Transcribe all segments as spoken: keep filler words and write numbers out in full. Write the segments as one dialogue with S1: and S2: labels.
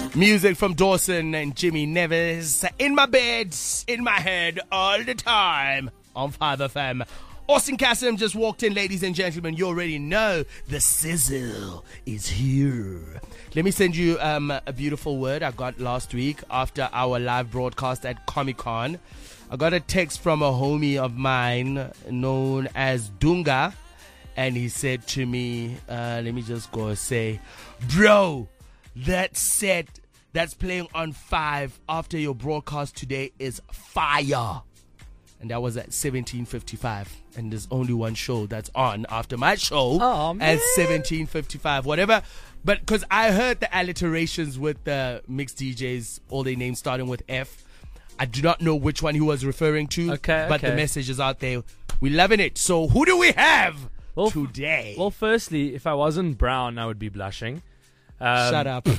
S1: Music from Dawson and Jimmy Nevis. In my bed, in my head, all the time on five F M. Austin Cassim just walked in, ladies and gentlemen. You already know the sizzle is here. Let me send you um, a beautiful word I got last week after our live broadcast at Comic-Con. I got a text from a homie of mine known as Dunga, and he said to me, uh, let me just go say, bro, that set that's playing on five after your broadcast today is fire. And that was at seventeen fifty-five. And there's only one show that's on after my show
S2: oh,
S1: at seventeen fifty-five. Whatever. But because I heard the alliterations with the mixed D Js, all their names starting with F. I do not know which one he was referring to.
S2: Okay,
S1: but
S2: okay.
S1: the message is out there. We're loving it. So who do we have
S2: well,
S1: today?
S2: Well, firstly, if I wasn't brown, I would be blushing. Um,
S1: Shut up.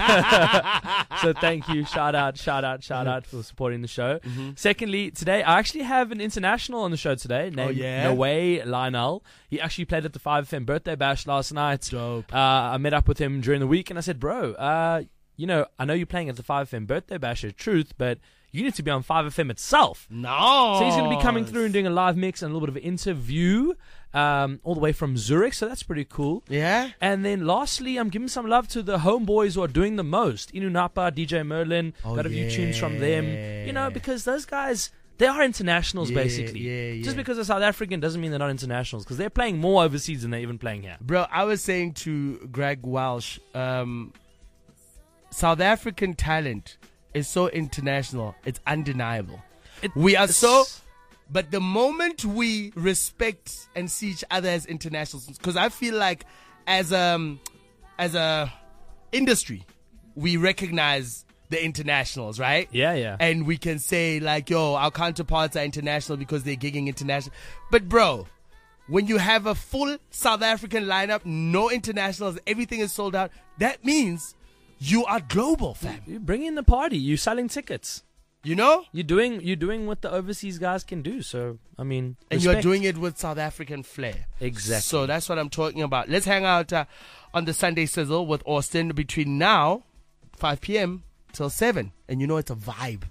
S2: So thank you. Shout out, shout out, shout
S1: Mm-hmm.
S2: out for supporting the show.
S1: Mm-hmm.
S2: Secondly, today I actually have an international on the show today named
S1: oh, yeah?
S2: Noé Lionel. He actually played at the five F M birthday bash last night.
S1: Dope.
S2: Uh, I met up with him during the week and I said, bro, uh, you know, I know you're playing at the five F M birthday bash at Truth, but you need to be on five F M itself.
S1: No.
S2: So he's going to be coming through and doing a live mix and a little bit of an interview um, all the way from Zurich. So that's pretty cool.
S1: Yeah.
S2: And then lastly, I'm giving some love to the homeboys who are doing the most. Inu Napa, D J Merlin,
S1: Oh,
S2: got a few
S1: yeah.
S2: tunes from them. You know, because those guys, they are internationals
S1: Yeah,
S2: basically.
S1: yeah, yeah.
S2: Just because they're South African doesn't mean they're not internationals because they're playing more overseas than they're even playing here.
S1: Bro, I was saying to Greg Walsh, um, South African talent is so international, it's undeniable.
S2: It-
S1: we are
S2: it's-
S1: so, but the moment we respect and see each other as internationals, because I feel like as um as a industry, we recognize the internationals, right?
S2: Yeah, yeah.
S1: And we can say like, yo, our counterparts are international because they're gigging international. But bro, when you have a full South African lineup, no internationals, everything is sold out, that means you are global, fam.
S2: You bring in the party. You're selling tickets.
S1: You know?
S2: You're doing you're doing what the overseas guys can do. So I mean,
S1: And you're
S2: respect.
S1: doing it with South African flair.
S2: Exactly.
S1: So that's what I'm talking about. Let's hang out uh, on the Sunday Sizzle with Austin between now, five p.m. till seven. And you know it's a vibe.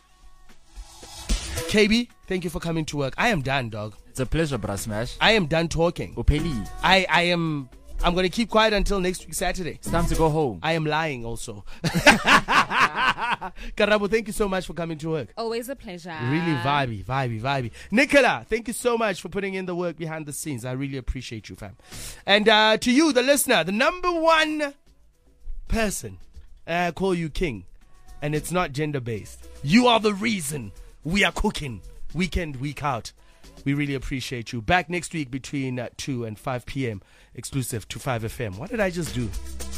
S1: K B, thank you for coming to work. I am done, dog.
S3: It's a pleasure, Bra Smash.
S1: I am done talking.
S3: Upeli.
S1: I, I am... I'm going to keep quiet until next week, Saturday.
S3: It's time to go home.
S1: I am lying also. Karabo, thank you so much for coming to work.
S4: Always a pleasure.
S1: Really vibey, vibey, vibey. Nicola, thank you so much for putting in the work behind the scenes. I really appreciate you, fam. And uh, to you, the listener, the number one person, I call you king. And it's not gender-based. You are the reason we are cooking weekend, week out. We really appreciate you. Back next week between uh, two and five p.m. exclusive to five F M. What did I just do?